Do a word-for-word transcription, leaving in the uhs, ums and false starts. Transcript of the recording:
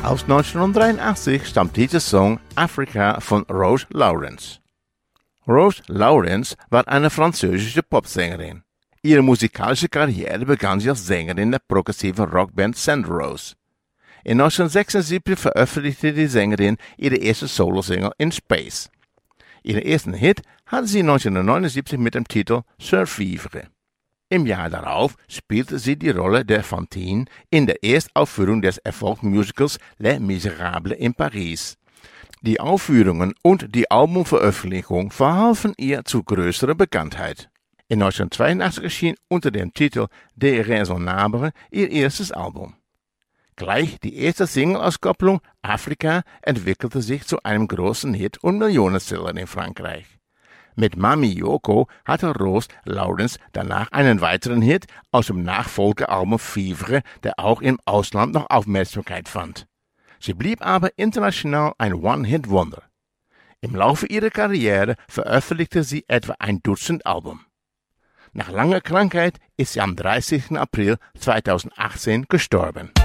Aus neunzehnhundertdreiundachtzig stammt dieser Song Africa von Rose Lawrence. Rose Lawrence war eine französische Popsängerin. Ihre musikalische Karriere begann sie als Sängerin der progressiven Rockband Saint Rose. In neunzehnhundertsechsundsiebzig veröffentlichte die Sängerin ihre erste Solosingle In Space. Ihren ersten Hit hatte sie neunzehnhundertneunundsiebzig mit dem Titel Sur Vivre. Im Jahr darauf spielte sie die Rolle der Fantine in der Erstaufführung des Erfolgsmusicals Les Miserables in Paris. Die Aufführungen und die Albumveröffentlichung verhalfen ihr zu größerer Bekanntheit. In neunzehnhundertzweiundachtzig erschien unter dem Titel Des Raisonnables ihr erstes Album. Gleich die erste Single-Auskopplung Afrika entwickelte sich zu einem großen Hit und Millionenseller in Frankreich. Mit Mami Yoko hatte Rose Lawrence danach einen weiteren Hit aus dem Nachfolgealbum Vivre, der auch im Ausland noch Aufmerksamkeit fand. Sie blieb aber international ein One-Hit-Wonder. Im Laufe ihrer Karriere veröffentlichte sie etwa ein Dutzend Alben. Nach langer Krankheit ist sie am dreißigsten April zweitausendachtzehn gestorben.